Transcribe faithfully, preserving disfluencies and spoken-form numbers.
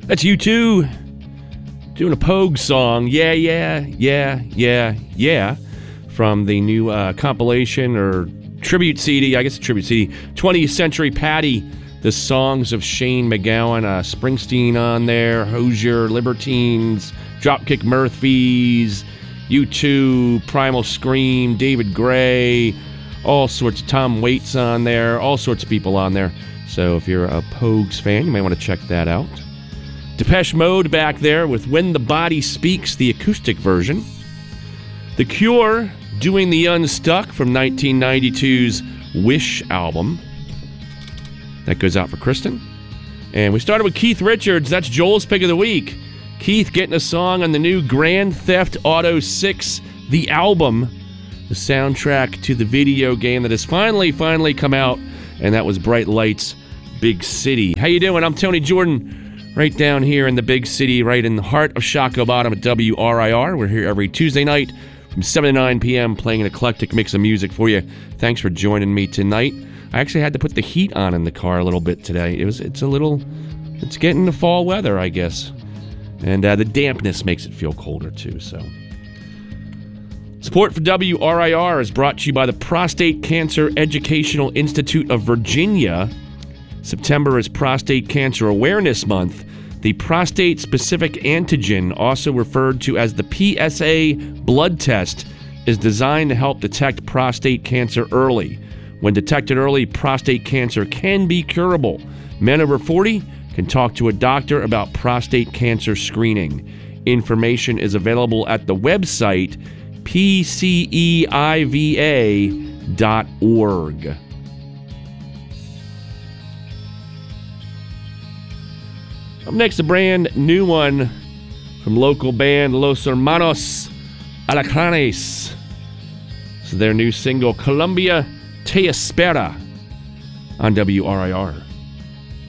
That's U two doing a Pogue song. Yeah, yeah, yeah, yeah, yeah. From the new uh, compilation or tribute C D, I guess it's tribute C D, twentieth Century Patty, the songs of Shane MacGowan, uh, Springsteen on there, Hozier, Libertines, Dropkick Murphys, U two, Primal Scream, David Gray, all sorts of Tom Waits on there, all sorts of people on there. So if you're a Pogues fan, you may want to check that out. Depeche Mode back there with When the Body Speaks, the acoustic version. The Cure doing The Unstuck from nineteen ninety-two's Wish album. That goes out for Kristen. And we started with Keith Richards. That's Joel's pick of the week. Keith getting a song on the new Grand Theft Auto six, the album, the soundtrack to the video game that has finally, finally come out, and that was Bright Lights, Big City. How you doing? I'm Tony Jordan. Right down here in the big city, right in the heart of Shockoe Bottom at W R I R. We're here every Tuesday night from seven to nine p.m. playing an eclectic mix of music for you. Thanks for joining me tonight. I actually had to put the heat on in the car a little bit today. It was, it's a little, it's getting to fall weather, I guess. And uh, the dampness makes it feel colder too, so. Support for W R I R is brought to you by the Prostate Cancer Educational Institute of Virginia. September is Prostate Cancer Awareness Month. The prostate-specific antigen, also referred to as the P S A blood test, is designed to help detect prostate cancer early. When detected early, prostate cancer can be curable. Men over forty can talk to a doctor about prostate cancer screening. Information is available at the website P C E I V A dot org. Up next, a brand new one from local band Los Hermanos Alacranes. So their new single, Colombia Te Espera, on W R I R.